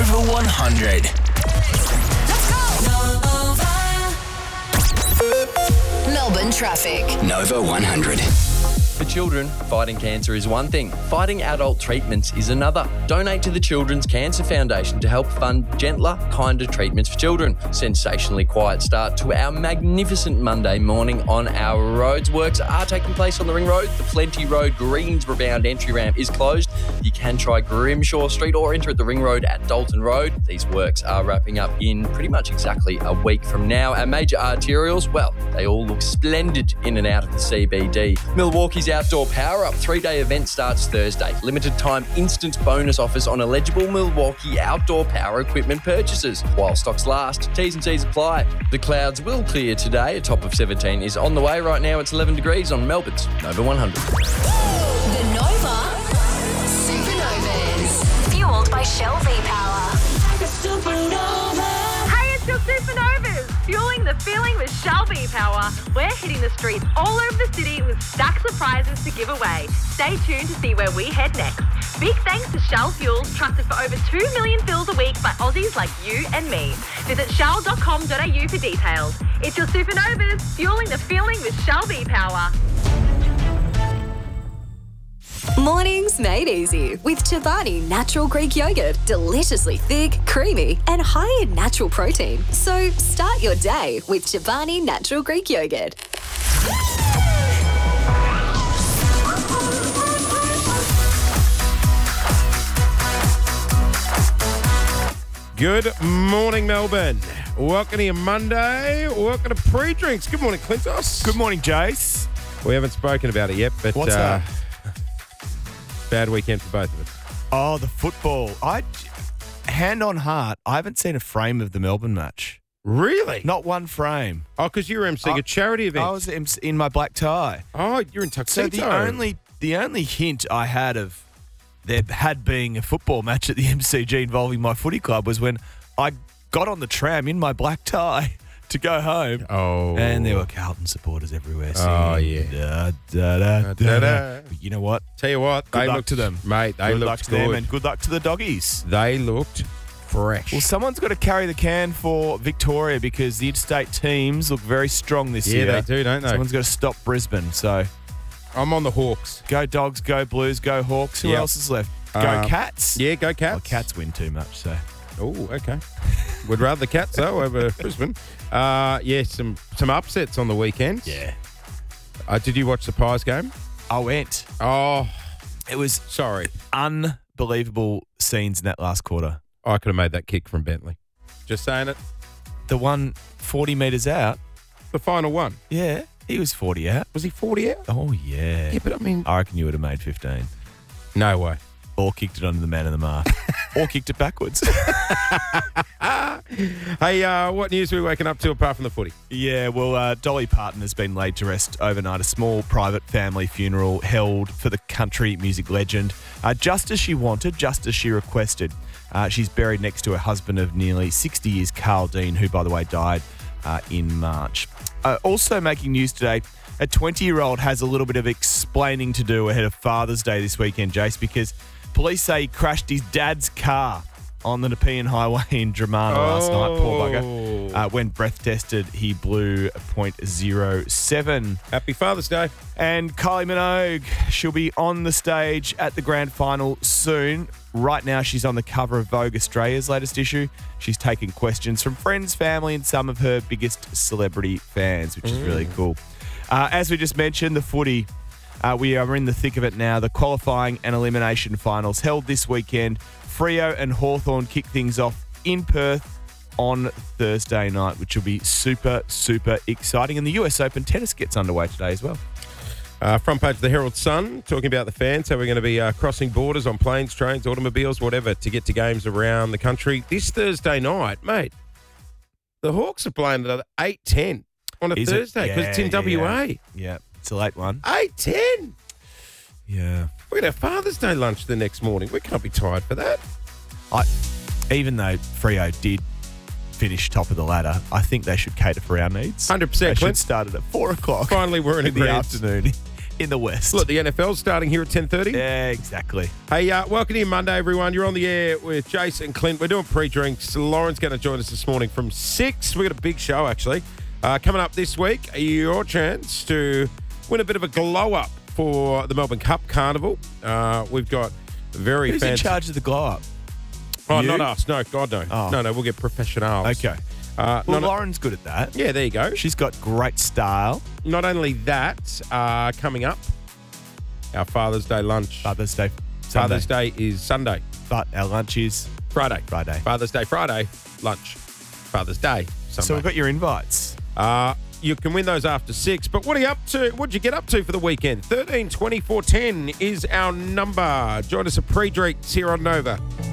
Nova 100. Melbourne traffic. Nova 100. For children, fighting cancer is one thing. Fighting adult treatments is another. Donate to the Children's Cancer Foundation to help fund gentler, kinder treatments for children. Sensationally quiet start to our magnificent Monday morning on our roads. Works are taking place on the Ring Road. The Plenty Road Greensborough bound entry ramp is closed. You can try Grimshaw Street or enter at the Ring Road at Dalton Road. These works are wrapping up in pretty much exactly a week from now. Our major arterials, well, they all look splendid in and out of the CBD. Milwaukee's Outdoor Power Up 3-day event starts Thursday. Limited time instant bonus offers on eligible Milwaukee outdoor power equipment purchases. While stocks last, T's and C's apply. The clouds will clear today. A top of 17 is on the way. Right now it's 11 degrees on Melbourne's Nova 100. The Nova Supernovas. Fueled by Shell V-Power. Hey, it's your Supernovas, fueling the feeling with Shell V-Power. We're hitting the streets all over the city with stacks of prizes to give away. Stay tuned to see where we head next. Big thanks to Shell Fuels, trusted for over 2 million fills a week by Aussies like you and me. Visit shell.com.au for details. It's your Supernovas, fueling the feeling with Shell V-Power. Mornings made easy with Chobani Natural Greek Yogurt. Deliciously thick, creamy, and high in natural protein. So start your day with Chobani Natural Greek Yogurt. Good morning, Melbourne. Welcome to your Monday. Welcome to Pre-Drinks. Good morning, Clintos. Good morning, Jace. We haven't spoken about it yet, but What's that? Bad weekend for both of us. Oh, the football. Hand on heart, I haven't seen a frame of the Melbourne match. Really? Not one frame. Oh, because you were emceeing a charity event. I was in my black tie. Oh, you're in tuxedo. So the only hint I had of there had being a football match at the MCG involving my footy club was when I got on the tram in my black tie to go home. Oh. And there were Carlton supporters everywhere singing. Oh, yeah. But you know what? Tell you what, Good they luck looked, to them. Mate, they Good looked luck to good. them and good luck to the doggies. They looked fresh. Well, someone's got to carry the can for Victoria because the interstate teams look very strong this year. Yeah, they do, don't they? Someone's got to stop Brisbane. So I'm on the Hawks. go Dogs, go Blues, go Hawks. Who Yep. else is left? Go Cats. Yeah, go Cats. Oh, Cats win too much, so. Oh, okay. Would rather the Cats, though, over Brisbane. Yeah, some upsets on the weekend. Yeah. Did you watch the Pies game? I went. Oh, It was sorry. unbelievable scenes in that last quarter. I could have made that kick from Bentley. Just saying it. The one 40 metres out, The final one. yeah, he was 40 out. Was he 40 out? Oh, yeah. Yeah, but I mean... I reckon you would have made 15. No way. Or kicked it under the man of the mark. Or kicked it backwards. Hey, what news are we waking up to apart from the footy? Yeah, well, Dolly Parton has been laid to rest overnight. A small private family funeral held for the country music legend. Just as she wanted, just as she requested. She's buried next to her husband of nearly 60 years, Carl Dean, who, by the way, died in March. Also making news today, a 20-year-old has a little bit of explaining to do ahead of Father's Day this weekend, Jace, because police say he crashed his dad's car on the Nepean Highway in Dramana last night, poor bugger. When breath tested, he blew a .07. Happy Father's Day. And Kylie Minogue, she'll be on the stage at the grand final soon. Right now, she's on the cover of Vogue Australia's latest issue. She's taking questions from friends, family, and some of her biggest celebrity fans, which is really cool. As we just mentioned, the footy, we are in the thick of it now. The qualifying and elimination finals held this weekend. Freo and Hawthorn kick things off in Perth on Thursday night, which will be super, super exciting. And the US Open tennis gets underway today as well. Front page of the Herald Sun, talking about the fans, how we're going to be crossing borders on planes, trains, automobiles, whatever, to get to games around the country. This Thursday night, mate, the Hawks are playing at 8:10 on a Is it? Thursday because it's in WA. Yeah, it's a late one. 8:10. Yeah. We're going to have Father's Day lunch the next morning. We can't be tired for that. Even though Freo did finish top of the ladder, I think they should cater for our needs. 100%, They should Clint. start it at 4 o'clock. Finally, we're in in the agreement. afternoon in the West. Look, the NFL's starting here at 10:30. Yeah, exactly. Hey, welcome to Monday, everyone. You're on the air with Jason and Clint. We're doing pre-drinks. Lauren's going to join us this morning from 6. We've got a big show, actually. Coming up this week, your chance to win a bit of a glow-up for the Melbourne Cup Carnival. We've got very Who's fancy... in charge of the glow-up? Oh, You? not us. No, God, no. Oh. No, we'll get professionals. Okay. Lauren's good at that. Yeah, there you go. She's got great style. Not only that, coming up, our Father's Day lunch. Father's Day. Father's Day is Sunday. But our lunch is Friday. Friday. Father's Day Friday, lunch. Father's Day Sunday. So we've got your invites. You can win those after 6. But what are you up to? What'd you get up to for the weekend? 13 24 10 is our number. Join us at pre-drinks here on Nova.